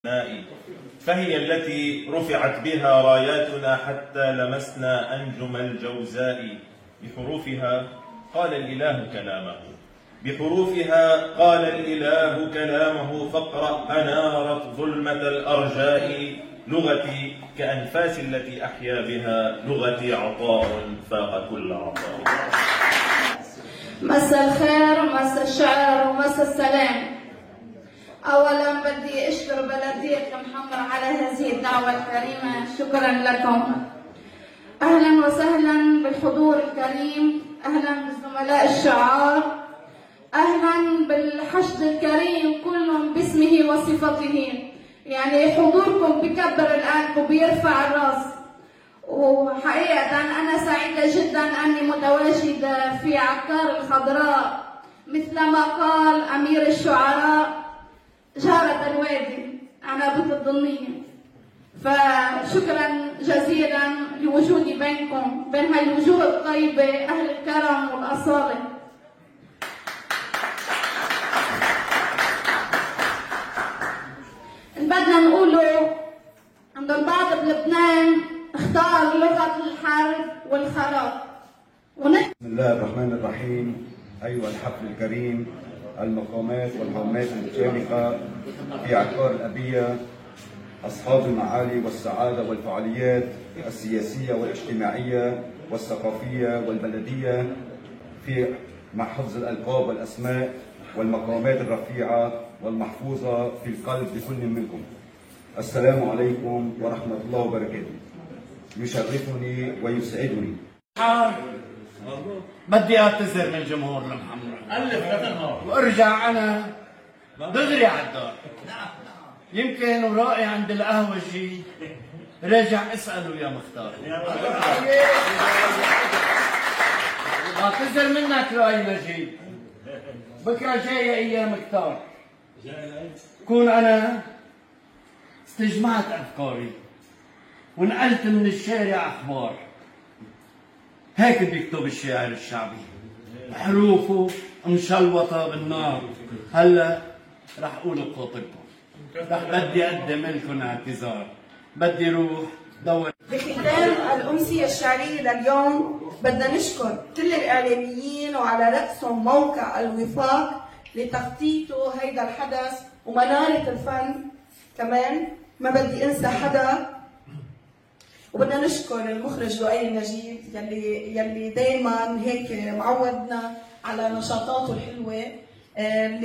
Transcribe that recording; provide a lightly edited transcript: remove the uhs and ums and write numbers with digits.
فهي التي رفعت بها راياتنا حتى لمسنا أنجم الجوزاء. بحروفها قال الإله كلامه، بحروفها قال الإله كلامه، فاقرأ أنارت ظلمة الأرجاء. لغتي كأنفاس التي أحيا بها، لغتي عطاء فاق كل عطاء. مساء الخير ومساء الشعر ومساء السلام. أولا بدي أشكر بلدية المحمر على هذه الدعوة الكريمة، شكرا لكم. أهلا وسهلا بالحضور الكريم، أهلا بالزملاء الشعار، أهلا بالحشد الكريم كلهم باسمه وصفته. يعني حضوركم بكبر القلب وبيرفع الراس، وحقيقة أنا سعيدة جدا أني متواجدة في عكار الخضراء مثل ما قال أمير الشعراء جارة الوادي عنابة الضنية. فشكرا جزيلا لوجودي بينكم، بين هاي الوجوه الطيبة أهل الكرم والأصالة. بدنا نقوله عند البعض بلبنان اختار لغة الحرب والخراب. بسم الله الرحمن الرحيم. أيها الحفل الكريم، المقامات والهامات المشاركة في عكار الأبية، أصحاب المعالي والسعادة والفعاليات السياسية والاجتماعية والثقافية والبلدية في مع حفظ الألقاب والأسماء والمقامات الرفيعة والمحفوظة في القلب لكل منكم، السلام عليكم ورحمة الله وبركاته. يشرفني ويسعدني. بدي اعتذر من جمهور المحمر وارجع انا دغري على الدار. يمكن ورائي عند القهوجي راجع اساله يا مختار. اعتذر منك لؤي مجيد، بكره جايه ايام كتار، كون انا استجمعت افكاري ونقلت من الشارع اخبار. هيك بيكتب الشاعر الشعبي، حروفه مشلوطه بالنار. هلا رح اقول بخاطركم، بدي اقدم لكم اعتذار، بدي روح دور. بختام الأمسية الشعرية لليوم بدنا نشكر كل الإعلاميين وعلى رأسهم موقع الوفاق لتخطيطه هيدا الحدث ومنارة الفن كمان، ما بدي انسى حدا. وبدنا نشكر المخرج لؤي مجيد يلي دايما هيك معودنا على نشاطاته الحلوة.